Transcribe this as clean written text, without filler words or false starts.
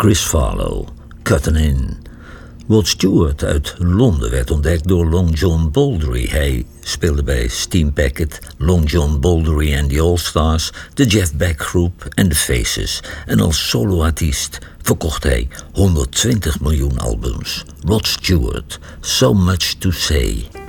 Chris Farlow, Cuttin' In. Rod Stewart uit Londen werd ontdekt door Long John Baldry. Hij speelde bij Steam Packet, Long John Baldry and the All-Stars, de Jeff Beck Group en The Faces. En als soloartiest verkocht hij 120 miljoen albums. Rod Stewart, So Much to Say.